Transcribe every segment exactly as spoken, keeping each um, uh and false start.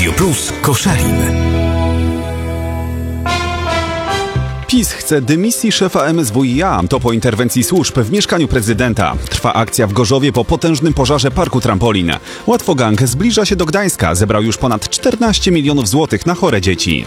Radio Plus Koszalin. PiS chce dymisji szefa M S W i A. To po interwencji służb w mieszkaniu prezydenta. Trwa akcja w Gorzowie po potężnym pożarze parku trampolin. Łatwogang zbliża się do Gdańska. Zebrał już ponad czternaście milionów złotych na chore dzieci.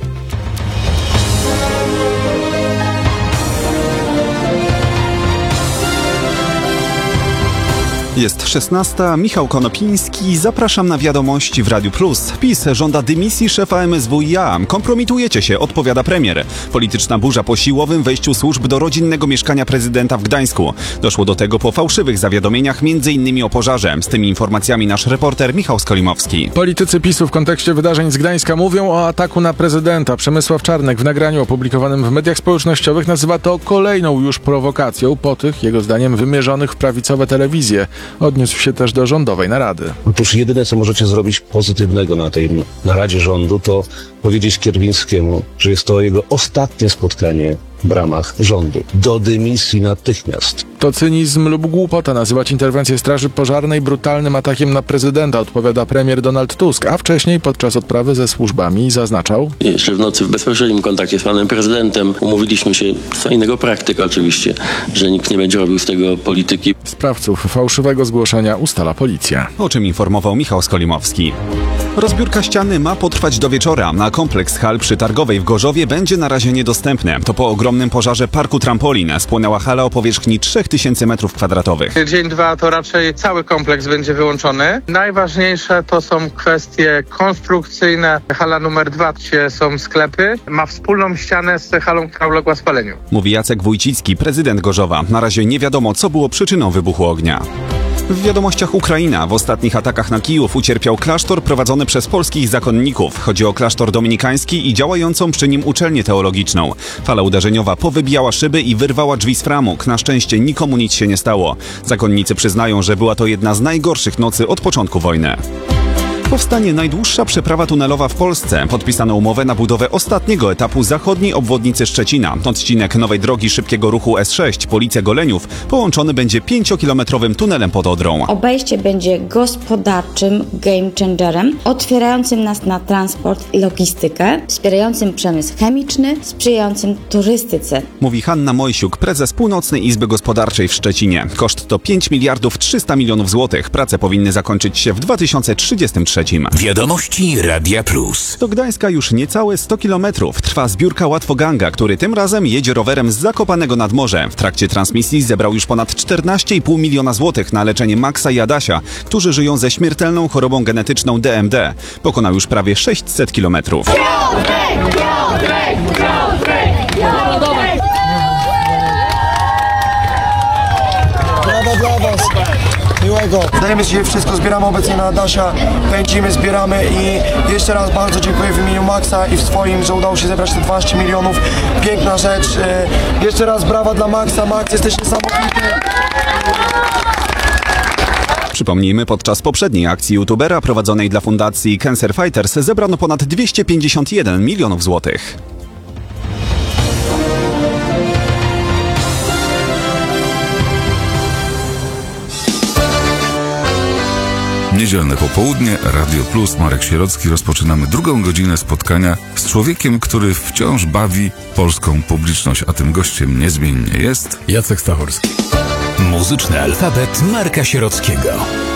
Jest szesnasta, Michał Konopiński, zapraszam na wiadomości w Radiu Plus. PiS żąda dymisji szefa M S W i A. Kompromitujecie się, odpowiada premier. Polityczna burza po siłowym wejściu służb do rodzinnego mieszkania prezydenta w Gdańsku. Doszło do tego po fałszywych zawiadomieniach, między innymi o pożarze. Z tymi informacjami nasz reporter Michał Skolimowski. Politycy PiSu w kontekście wydarzeń z Gdańska mówią o ataku na prezydenta. Przemysław Czarnek w nagraniu opublikowanym w mediach społecznościowych nazywa to kolejną już prowokacją po tych, jego zdaniem, wymierzonych w prawicowe telewizje. Odniósł się też do rządowej narady. Otóż jedyne, co możecie zrobić pozytywnego na tej naradzie rządu, to powiedzieć Kierwińskiemu, że jest to jego ostatnie spotkanie w ramach rządu. Do dymisji natychmiast. To cynizm lub głupota nazywać interwencję Straży Pożarnej brutalnym atakiem na prezydenta, odpowiada premier Donald Tusk, a wcześniej podczas odprawy ze służbami zaznaczał: Jeszcze w nocy w bezpośrednim kontakcie z panem prezydentem umówiliśmy się, co innego praktyka oczywiście, że nikt nie będzie robił z tego polityki. Sprawców fałszywego zgłoszenia ustala policja. O czym informował Michał Skolimowski. Rozbiórka ściany ma potrwać do wieczora, a kompleks hal przy Targowej w Gorzowie będzie na razie niedostępny. To po ogromnym pożarze parku trampolin spłonęła hala o powierzchni trzy tysiące metrów kwadratowych. Dzień dwa to raczej cały kompleks będzie wyłączony. Najważniejsze to są kwestie konstrukcyjne. Hala numer dwa, gdzie są sklepy, ma wspólną ścianę z halą, która uległa spaleniu. Mówi Jacek Wójcicki, prezydent Gorzowa. Na razie nie wiadomo, co było przyczyną wybuchu ognia. W wiadomościach Ukraina. W ostatnich atakach na Kijów ucierpiał klasztor prowadzony przez polskich zakonników. Chodzi o klasztor dominikański i działającą przy nim uczelnię teologiczną. Fala uderzeniowa powybijała szyby i wyrwała drzwi z framug. Na szczęście nikomu nic się nie stało. Zakonnicy przyznają, że była to jedna z najgorszych nocy od początku wojny. Powstanie najdłuższa przeprawa tunelowa w Polsce. Podpisano umowę na budowę ostatniego etapu zachodniej obwodnicy Szczecina. Odcinek nowej drogi szybkiego ruchu S sześć Police-Goleniów połączony będzie pięciokilometrowym tunelem pod Odrą. Obejście będzie gospodarczym game changerem, otwierającym nas na transport i logistykę, wspierającym przemysł chemiczny, sprzyjającym turystyce. Mówi Hanna Mojsiuk, prezes Północnej Izby Gospodarczej w Szczecinie. Koszt to pięć miliardów trzysta milionów złotych. Prace powinny zakończyć się w dwa tysiące trzydziestym trzecim. Wiadomości Radia Plus. Do Gdańska już niecałe sto kilometrów. Trwa zbiórka Łatwoganga, który tym razem jedzie rowerem z Zakopanego nad Morze. W trakcie transmisji zebrał już ponad czternaście i pół miliona złotych na leczenie Maxa i Adasia, którzy żyją ze śmiertelną chorobą genetyczną D M D. Pokonał już prawie sześćset kilometrów. Piotrek, Piotrek, Piotrek, Piotrek. Brawo dla was. Miłego. Dajemy dzisiaj wszystko, zbieramy obecnie na Adasia, pędzimy, zbieramy i jeszcze raz bardzo dziękuję w imieniu Maxa i w swoim, że udało się zebrać te dwanaście milionów. Piękna rzecz. Jeszcze raz brawa dla Maxa. Max, jesteś niesamowity. Przypomnijmy, podczas poprzedniej akcji youtubera prowadzonej dla fundacji Cancer Fighters zebrano ponad dwieście pięćdziesiąt jeden milionów złotych. Niedzielne popołudnie, Radio Plus, Marek Sierocki. Rozpoczynamy drugą godzinę spotkania z człowiekiem, który wciąż bawi polską publiczność, a tym gościem niezmiennie jest Jacek Stachurski. Muzyczny alfabet Marka Sierockiego.